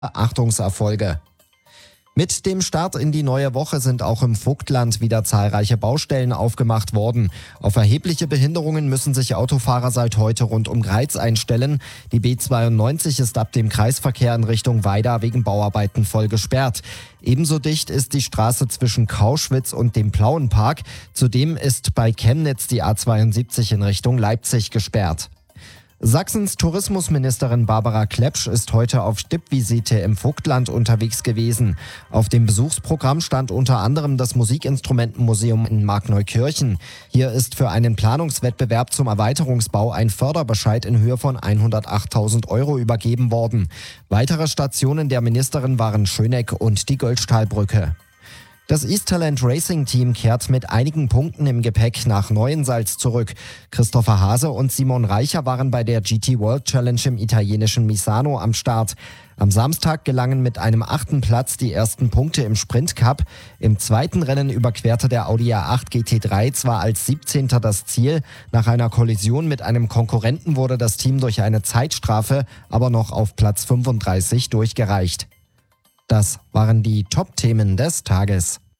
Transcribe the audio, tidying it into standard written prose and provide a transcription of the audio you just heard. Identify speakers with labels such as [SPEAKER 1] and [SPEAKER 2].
[SPEAKER 1] Achtungserfolge. Mit dem Start in die neue Woche sind auch im Vogtland wieder zahlreiche Baustellen aufgemacht worden. Auf erhebliche Behinderungen müssen sich Autofahrer seit heute rund um Greiz einstellen. Die B92 ist ab dem Kreisverkehr in Richtung Weida wegen Bauarbeiten voll gesperrt. Ebenso dicht ist die Straße zwischen Kauschwitz und dem Plauenpark. Zudem ist bei Chemnitz die A72 in Richtung Leipzig gesperrt. Sachsens Tourismusministerin Barbara Klepsch ist heute auf Stippvisite im Vogtland unterwegs gewesen. Auf dem Besuchsprogramm stand unter anderem das Musikinstrumentenmuseum in Markneukirchen. Hier ist für einen Planungswettbewerb zum Erweiterungsbau ein Förderbescheid in Höhe von 108.000 € übergeben worden. Weitere Stationen der Ministerin waren Schöneck und die Göllstahlbrücke. Das Easterland Racing Team kehrt mit einigen Punkten im Gepäck nach Neuensalz zurück. Christopher Hase und Simon Reicher waren bei der GT World Challenge im italienischen Misano am Start. Am Samstag gelangen mit einem 8. Platz die ersten Punkte im Sprint Cup. Im zweiten Rennen überquerte der Audi A8 GT3 zwar als 17. das Ziel. Nach einer Kollision mit einem Konkurrenten wurde das Team durch eine Zeitstrafe aber noch auf Platz 35 durchgereicht. Das waren die Top-Themen des Tages.